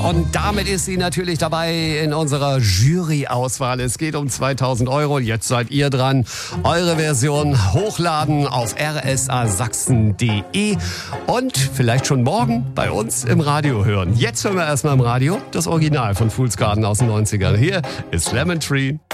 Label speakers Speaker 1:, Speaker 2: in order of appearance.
Speaker 1: und damit ist sie natürlich dabei in unserer Jury-Auswahl. Es geht um 2000 Euro. Jetzt seid ihr dran. Eure Version hochladen auf rsasachsen.de und vielleicht schon morgen bei uns im Radio hören. Jetzt hören wir erstmal im Radio das Original von Fool's Garden aus den 90ern. Hier ist Lemon Tree.